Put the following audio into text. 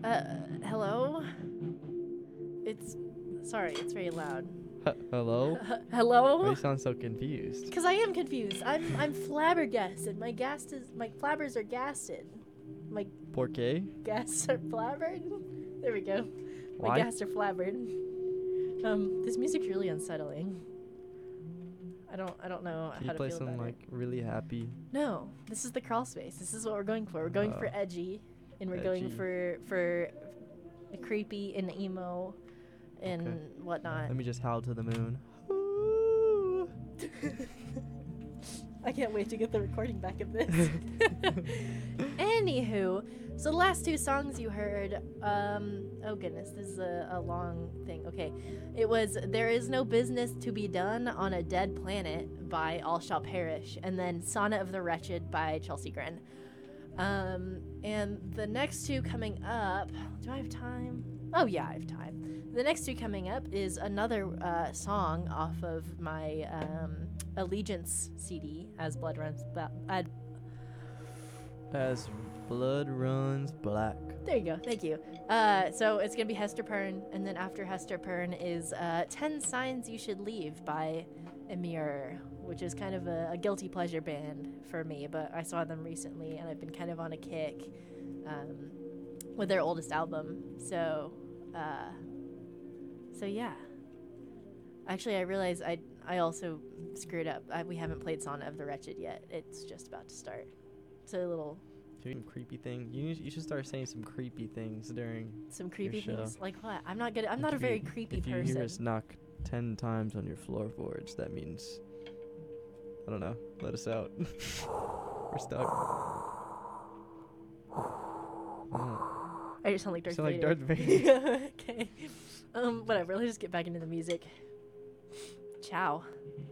Hello? It's... Sorry, it's very loud. Hello? Why Hello? you sound so confused? Because I am confused. I'm flabbergasted. My flabbers are gasted. My Porqué? gasts are flabbered? There we go. My Why? gasts are flabbered. This music's really unsettling. I don't know Can how you to play feel some about like really happy? No, this is the crawl space. This is what we're going for. We're going for edgy, and we're going Edgy. for creepy and emo and Okay. whatnot. Let me just howl to the moon. I can't wait to get the recording back of this. Anywho, so the last two songs you heard, oh goodness, this is a long thing. Okay, it was There Is No Business to Be Done on a Dead Planet by All Shall Perish, and then Sonnet of the Wretched by Chelsea Grin. And the next two coming up, do I have time? Oh yeah, I have time. The next two coming up is another song off of my Allegiance CD, As Blood Runs As blood runs black. There you go. Thank you. So it's going to be Hester Pern, and then after Hester Pern is 10 Signs You Should Leave by Emir, which is kind of a guilty pleasure band for me, but I saw them recently, and I've been kind of on a kick with their oldest album. So yeah. Actually, I realized I also screwed up. We haven't played Sonnet of the Wretched yet. It's just about to start. It's a little... Some creepy thing. You should start saying some creepy things during Some creepy show. things? Like what? I'm not good. I'm not a If very you- creepy If you person. hear us knock 10 times on your floorboards, that means, I don't know, let us out. We're stuck. Oh. I just sound like Darth Sound like Vader. Darth Vader. Okay. Whatever. Let's just get back into the music. Ciao.